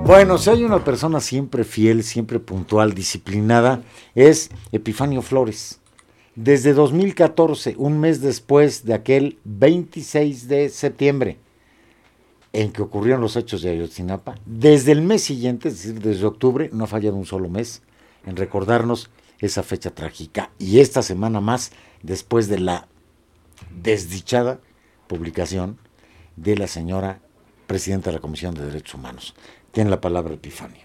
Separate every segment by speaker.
Speaker 1: Bueno, si hay una persona siempre fiel, siempre puntual, disciplinada, es Epifanio Flores. Desde 2014, un mes después de aquel 26 de septiembre, en que ocurrieron los hechos de Ayotzinapa, desde el mes siguiente, es decir, desde octubre, no ha fallado un solo mes en recordarnos esa fecha trágica. Y esta semana más, después de la desdichada publicación de la señora presidenta de la Comisión de Derechos Humanos. Tiene la palabra Epifanio.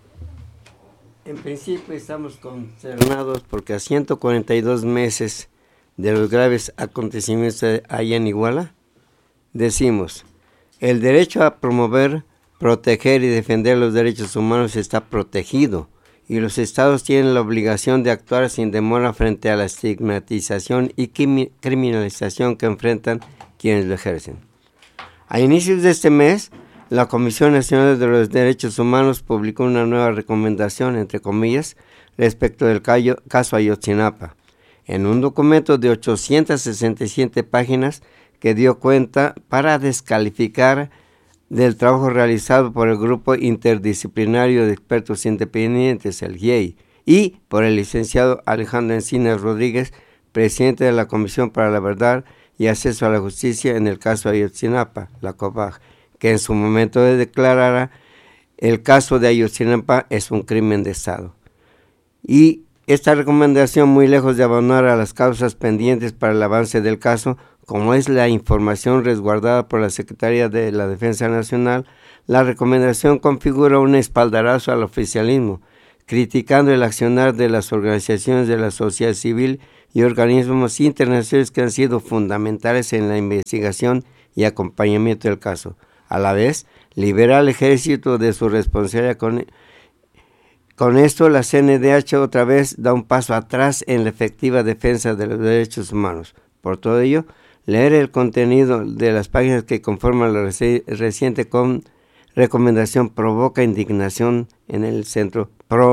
Speaker 2: En principio estamos consternados porque a 142 meses de los graves acontecimientos allá en Iguala, decimos, el derecho a promover, proteger y defender los derechos humanos está protegido y los estados tienen la obligación de actuar sin demora frente a la estigmatización y criminalización que enfrentan quienes lo ejercen. A inicios de este mes, la Comisión Nacional de los Derechos Humanos publicó una nueva recomendación, entre comillas, respecto del caso Ayotzinapa, en un documento de 867 páginas que dio cuenta para descalificar del trabajo realizado por el Grupo Interdisciplinario de Expertos Independientes, el GIEI, y por el licenciado Alejandro Encinas Rodríguez, presidente de la Comisión para la Verdad y Acceso a la Justicia en el caso Ayotzinapa, la COVAG, que en su momento declarara el caso de Ayotzinapa es un crimen de Estado. Y esta recomendación, muy lejos de abonar a las causas pendientes para el avance del caso, como es la información resguardada por la Secretaría de la Defensa Nacional, la recomendación configura un espaldarazo al oficialismo, criticando el accionar de las organizaciones de la sociedad civil y organismos internacionales que han sido fundamentales en la investigación y acompañamiento del caso. A la vez, libera al ejército de su responsabilidad. Con esto, la CNDH otra vez da un paso atrás en la efectiva defensa de los derechos humanos. Por todo ello, leer el contenido de las páginas que conforman la reciente recomendación provoca indignación en el Centro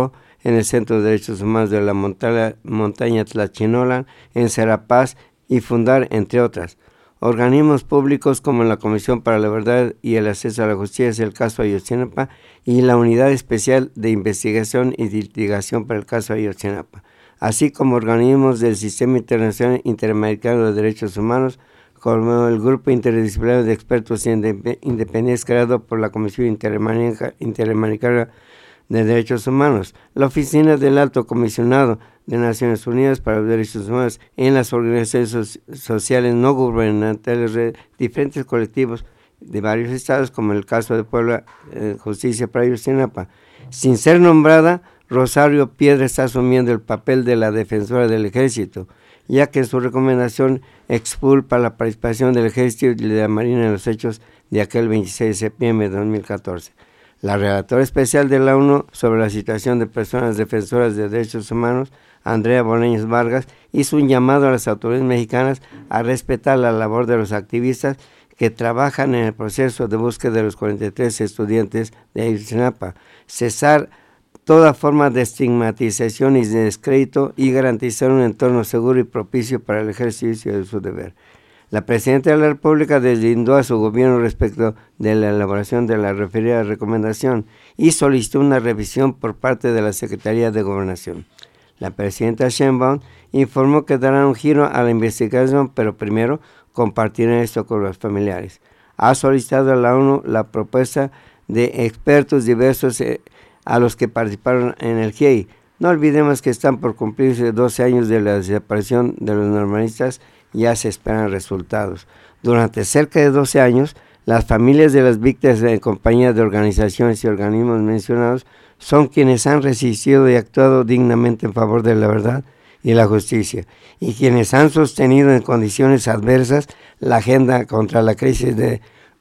Speaker 2: de Derechos Humanos de la montaña Tlachinolan, en Serapaz y Fundar, entre otras. Organismos públicos como la Comisión para la Verdad y el Acceso a la Justicia, el caso Ayotzinapa, y la Unidad Especial de Investigación y Litigación para el caso Ayotzinapa, así como organismos del Sistema Internacional Interamericano de Derechos Humanos, como el Grupo Interdisciplinario de Expertos Independientes creado por la Comisión Interamericana de Derechos Humanos, la Oficina del Alto Comisionado de Naciones Unidas para los Derechos Humanos, en las organizaciones sociales no gubernamentales, diferentes colectivos de varios estados, como el caso de Puebla, Justicia para Ayotzinapa. Sin ser nombrada, Rosario Piedra está asumiendo el papel de la defensora del ejército, ya que en su recomendación expulpa la participación del ejército y de la Marina en los hechos de aquel 26 de septiembre de 2014. La relatora especial de la ONU sobre la situación de personas defensoras de derechos humanos, Andrea Bolaños Vargas, hizo un llamado a las autoridades mexicanas a respetar la labor de los activistas que trabajan en el proceso de búsqueda de los 43 estudiantes de Ayotzinapa, cesar toda forma de estigmatización y de descrédito y garantizar un entorno seguro y propicio para el ejercicio de su deber. La Presidenta de la República deslindó a su gobierno respecto de la elaboración de la referida recomendación y solicitó una revisión por parte de la Secretaría de Gobernación. La Presidenta Sheinbaum informó que dará un giro a la investigación, pero primero compartirá esto con los familiares. Ha solicitado a la ONU la propuesta de expertos diversos a los que participaron en el GIEI. No olvidemos que están por cumplirse 12 años de la desaparición de los normalistas. Ya se esperan resultados. Durante cerca de 12 años, las familias de las víctimas en compañía de organizaciones y organismos mencionados son quienes han resistido y actuado dignamente en favor de la verdad y la justicia, y quienes han sostenido en condiciones adversas la agenda contra la crisis de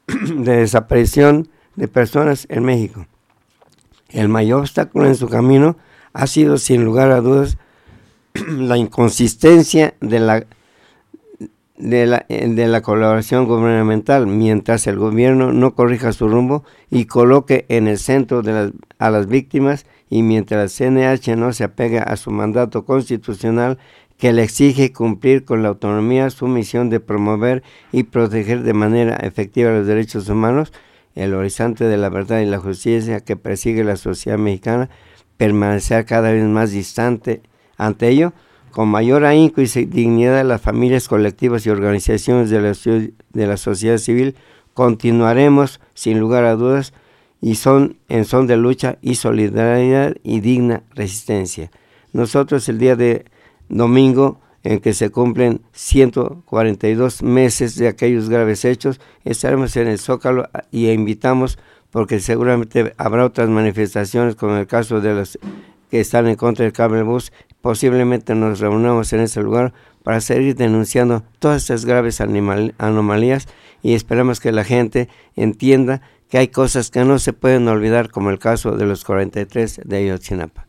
Speaker 2: desaparición de personas en México. El mayor obstáculo en su camino ha sido, sin lugar a dudas, la inconsistencia de la colaboración gubernamental, mientras el gobierno no corrija su rumbo y coloque en el centro a las víctimas, y mientras la CNH no se apegue a su mandato constitucional que le exige cumplir con la autonomía su misión de promover y proteger de manera efectiva los derechos humanos. el horizonte de la verdad y la justicia que persigue la sociedad mexicana permanecerá cada vez más distante. Ante ello, con mayor ahínco y dignidad, las familias colectivas y organizaciones de la sociedad civil continuaremos, sin lugar a dudas, y son de lucha y solidaridad y digna resistencia. Nosotros el día de domingo, en que se cumplen 142 meses de aquellos graves hechos, estaremos en el Zócalo y invitamos, porque seguramente habrá otras manifestaciones, como el caso de los que están en contra del cable bus. Posiblemente nos reunamos en ese lugar para seguir denunciando todas estas graves anomalías, y esperamos que la gente entienda que hay cosas que no se pueden olvidar, como el caso de los 43 de Ayotzinapa.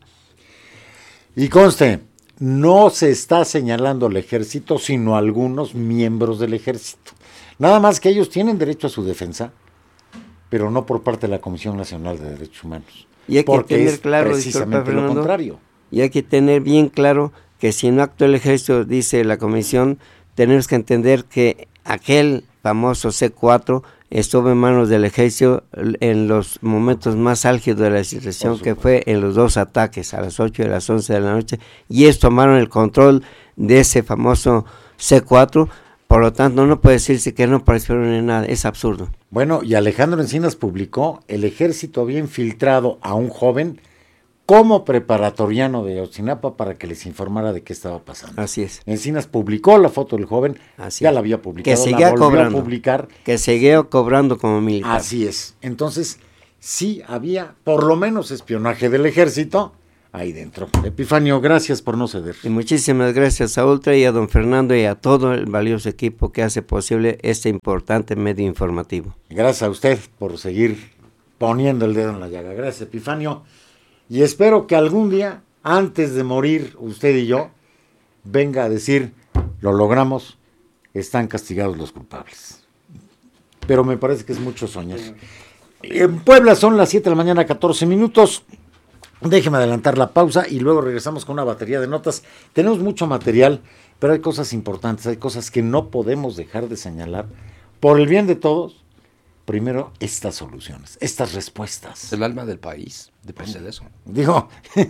Speaker 1: Y conste, no se está señalando al ejército, sino a algunos miembros del ejército. Nada más que ellos tienen derecho a su defensa, pero no por parte de la Comisión Nacional de Derechos Humanos.
Speaker 2: Y hay que tener claro,
Speaker 1: precisamente lo contrario.
Speaker 2: Y hay que tener bien claro que si no actúa el ejército, dice la comisión, tenemos que entender que aquel famoso C4 estuvo en manos del ejército en los momentos más álgidos de la situación, que fue en los 2 ataques, a las 8 y a las 11 de la noche, y ellos tomaron el control de ese famoso C4. Por lo tanto, no puede decirse que no participaron en nada, es absurdo.
Speaker 1: Bueno, y Alejandro Encinas publicó, el ejército había infiltrado a un joven como preparatoriano de Ayotzinapa para que les informara de qué estaba pasando.
Speaker 2: Así es.
Speaker 1: Encinas publicó la foto del joven, ya la había publicado,
Speaker 2: que seguía cobrando,
Speaker 1: a publicar.
Speaker 2: Que seguía cobrando como militar.
Speaker 1: Así es. Entonces, sí había por lo menos espionaje del ejército ahí dentro. Epifanio, gracias por no ceder.
Speaker 2: Y muchísimas gracias a Ultra y a don Fernando y a todo el valioso equipo que hace posible este importante medio informativo.
Speaker 1: Gracias a usted por seguir poniendo el dedo en la llaga. Gracias, Epifanio. Y espero que algún día, antes de morir usted y yo, venga a decir, lo logramos, están castigados los culpables. Pero me parece que es mucho soñar. En Puebla son las 7 de la mañana, 14 minutos. Déjeme adelantar la pausa y luego regresamos con una batería de notas. Tenemos mucho material, pero hay cosas importantes, hay cosas que no podemos dejar de señalar. Por el bien de todos, primero estas soluciones, estas respuestas.
Speaker 3: El alma del país depende de eso.
Speaker 1: Digo,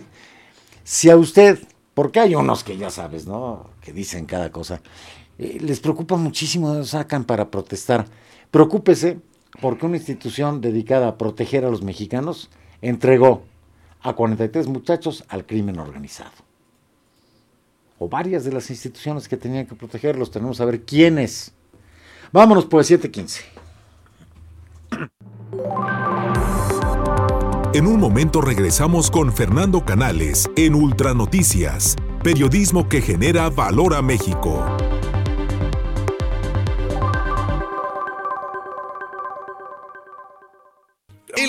Speaker 1: si a usted, porque hay unos que ya sabes, ¿no?, que dicen cada cosa, les preocupa muchísimo, sacan para protestar. Preocúpese porque una institución dedicada a proteger a los mexicanos entregó a 43 muchachos al crimen organizado. O varias de las instituciones que tenían que protegerlos, tenemos que ver quiénes. Vámonos pues, 7:15.
Speaker 4: En un momento regresamos con Fernando Canales en Ultra Noticias, periodismo que genera valor a México.